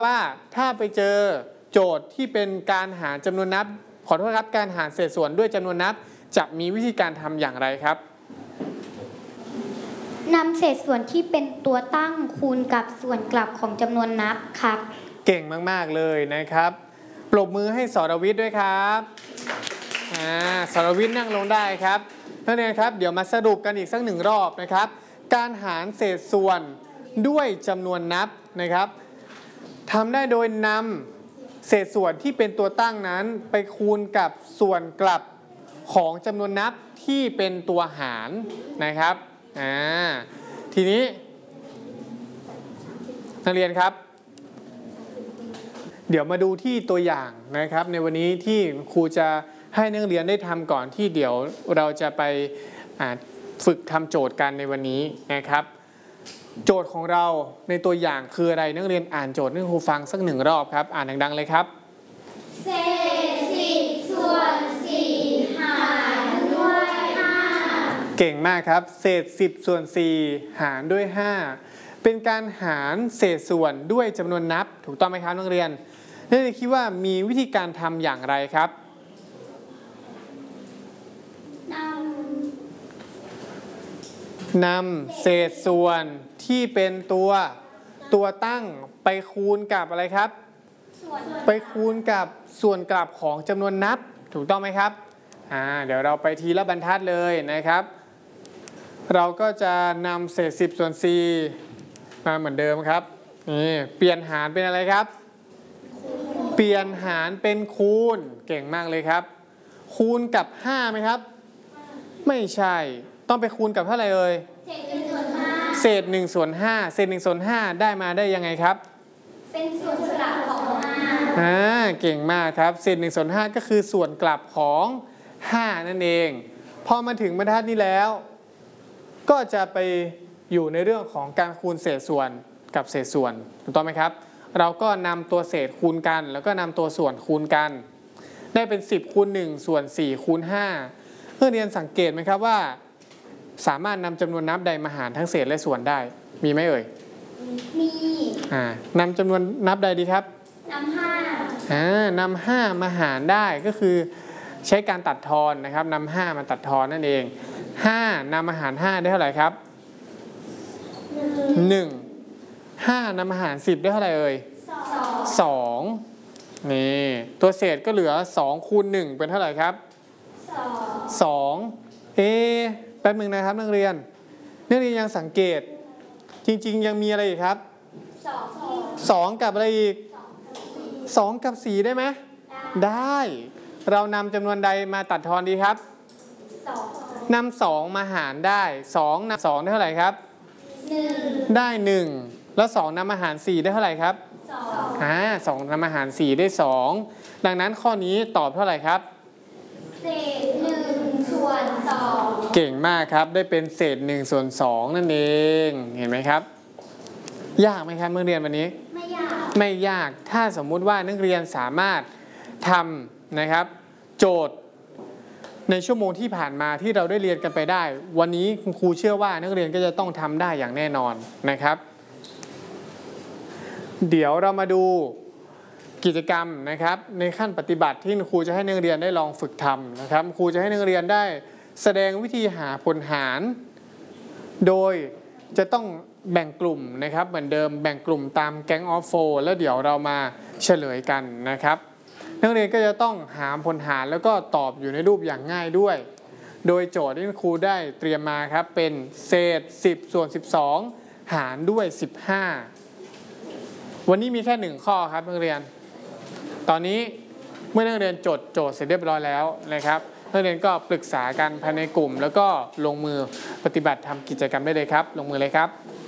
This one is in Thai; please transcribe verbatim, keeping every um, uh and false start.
ว่าถ้าไปเจอโจทย์ที่เป็นการหารจำนวนนับขอโทษครับการหารเศษส่วนด้วยจำนวนนับจะมีวิธีการทำอย่างไรครับนำเศษส่วนที่เป็นตัวตั้งคูณกับส่วนกลับของจำนวนนับครับเก่งมากๆเลยนะครับปรบมือให้สรวิทย์ด้วยครับอ่าสรวิทย์นั่งลงได้ครับนักเรียนครับเดี๋ยวมาสรุปกันอีกสักหนึ่งรอบนะครับการหารเศษส่วนด้วยจำนวนนับนะครับทำได้โดยนำเศษส่วนที่เป็นตัวตั้งนั้นไปคูณกับส่วนกลับของจำนวนนับที่เป็นตัวหารนะครับอ่าทีนี้นักเรียนครับเดี๋ยวมาดูที่ตัวอย่างนะครับในวันนี้ที่ครูจะให้นักเรียนได้ทำก่อนที่เดี๋ยวเราจะไปฝึกทำโจทย์กันในวันนี้นะครับโจทย์ของเราในตัวอย่างคืออะไรนักเรียนอ่านโจทย์ให้ครูฟังสักหนึ่งรอบครับอ่านดังๆเลยครับเศษสิบส่วนสี่หารด้วยห้าเก่งมากครับเศษสิบส่วนสี่หารด้วยห้าเป็นการหารเศษส่วนด้วยจำนวนนับถูกต้องไหมครับนักเรียนนักเรียนคิดว่ามีวิธีการทำอย่างไรครับนำเศษส่วนที่เป็นตัวตัวตั้งไปคูณกับอะไรครับไปคูณกับส่วนกลับของจำนวนนับถูกต้องไหมครับอ่าเดี๋ยวเราไปทีละบรรทัดเลยนะครับเราก็จะนำเศษสิบส่วนสี่มาเหมือนเดิมครับนี่เปลี่ยนหารเป็นอะไรครับเปลี่ยนหารเป็นคูณเก่งมากเลยครับคูณกับห้าไหมครับไม่ใช่ต้องไปคูณกับเท่าไหร่เอ่ยเศษหนึ่งส่วนห้าเศษหนึ่งส่วนห้าได้มาได้ยังไงครับเป็นส่วนกลับของห้าอ่าเก่งมากครับเศษหนึ่งส่วนห้าก็คือส่วนกลับของห้านั่นเองพอมาถึงบรรทัดนี้แล้วก็จะไปอยู่ในเรื่องของการคูณเศษส่วนกับเศษส่วนถูกต้องไหมครับเราก็นำตัวเศษคูณกันแล้วก็นำตัวส่วนคูณกันได้เป็นสิบคูณหนึ่งส่วนสี่คูณห้าเพื่อเรียนสังเกตไหมครับว่าสามารถนำจำนวนนับใดมาหารทั้งเศษและส่วนได้มีไหมเอ่ยมีอ่านำจำนวนนับใดดีครับนำห้าอ่านำห้ามาหารได้ก็คือใช้การตัดทอนนะครับนำห้ามาตัดทอนนั่นเองห้านำมาหารห้าได้เท่าไหร่ครับหนึ่งห้านำมาหารสิบได้เท่าไหร่เอ่ยสองนี่ตัวเศษก็เหลือสองคูณหนึ่งเป็นเท่าไหร่ครับสองเอแป๊บนึงนะครับนักเรียนนักเรียนยังสังเกตจริงๆยังมีอะไรอีกครับสองกับอะไรอีกสองกับสี่ได้ไหมได้เรานำจำนวนใดมาตัดทอนดีครับนำสองมาหารได้สองนำสองได้เท่าไหร่ครับได้หนึ่งแล้วสองนำมาหารสี่ได้เท่าไหร่ครับอ่าสองนำมาหารสี่ได้สองดังนั้นข้อนี้ตอบเท่าไหร่ครับเศษหนึ่งส่วนสองเก่งมากครับได้เป็นเศษหนึ่งส่วนสองนั่นเองเห็นไหมครับยากไหมครับเมื่อเรียนวันนี้ไม่ยากไม่ยากถ้าสมมุติว่านักเรียนสามารถทำนะครับโจทย์ในชั่วโมงที่ผ่านมาที่เราได้เรียนกันไปได้วันนี้คุณครูเชื่อว่านักเรียนก็จะต้องทำได้อย่างแน่นอนนะครับเดี๋ยวเรามาดูกิจกรรมนะครับในขั้นปฏิบัติที่ครูจะให้นักเรียนได้ลองฝึกทำนะครับครูจะให้นักเรียนได้แสดงวิธีหาผลหารโดยจะต้องแบ่งกลุ่มนะครับเหมือนเดิมแบ่งกลุ่มตามแก๊งออฟโฟร์แล้วเดี๋ยวเรามาเฉลยกันนะครับนักเรียนก็จะต้องหาผลหารแล้วก็ตอบอยู่ในรูปอย่างง่ายด้วยโดยโจทย์ที่ครูได้เตรียมมาครับเป็นเศษสิบส่วนสิบสองหารด้วยสิบห้าวันนี้มีแค่หนึ่งข้อครับนักเรียนตอนนี้เมื่อนักเรียนจดโจทย์เสร็จเรียบร้อยแล้วนะครับนักเรียนก็ปรึกษากันภายในกลุ่มแล้วก็ลงมือปฏิบัติทำกิจกรรมได้เลยครับลงมือเลยครับ